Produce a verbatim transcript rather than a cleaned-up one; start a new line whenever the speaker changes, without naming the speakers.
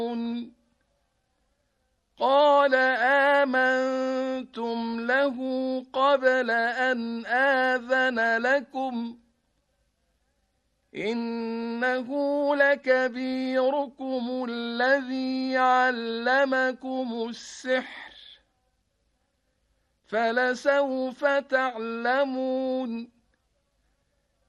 قال آمنتم له قبل أن آذن لكم إنه لكبيركم الذي علمكم السحر فلسوف تعلمون